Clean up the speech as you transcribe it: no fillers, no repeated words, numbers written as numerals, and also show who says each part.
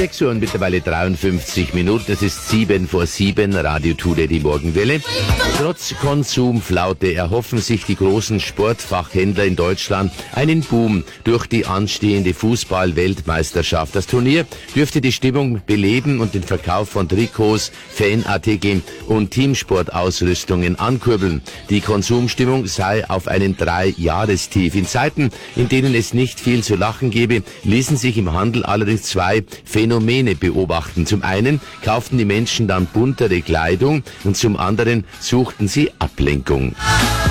Speaker 1: 6 Uhr und mittlerweile 53 Minuten. Es ist 7 vor 7, Radio Today, die Morgenwelle. Trotz Konsumflaute erhoffen sich die großen Sportfachhändler in Deutschland einen Boom durch die anstehende Fußball-Weltmeisterschaft. Das Turnier dürfte die Stimmung beleben und den Verkauf von Trikots, Fanartikeln und Teamsportausrüstungen ankurbeln. Die Konsumstimmung sei auf einen 3-Jahrestief. In Zeiten, in denen es nicht viel zu lachen gebe, ließen sich im Handel allerdings zwei Phänomene beobachten. Zum einen kauften die Menschen dann buntere Kleidung und zum anderen suchten sie Ablenkung.